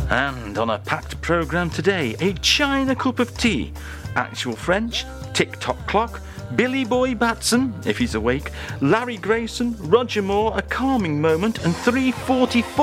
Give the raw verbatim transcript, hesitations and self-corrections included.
And on a packed programme today, a China cup of tea, actual French, tick-tock clock, Billy Boy Batson, if he's awake, Larry Grayson, Roger Moore, a calming moment, and three forty-four